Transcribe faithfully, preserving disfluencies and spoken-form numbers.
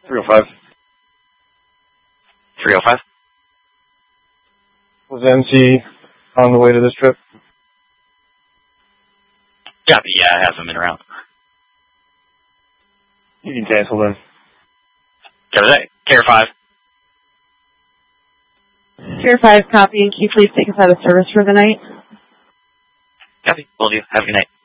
three oh five. three oh five. Was M C on the way to this trip? Copy, yeah, I have them in route. You can cancel then. Copy that. Care five. Care five, copy, and can you please take us out of service for the night? Copy, will do. Have a good night.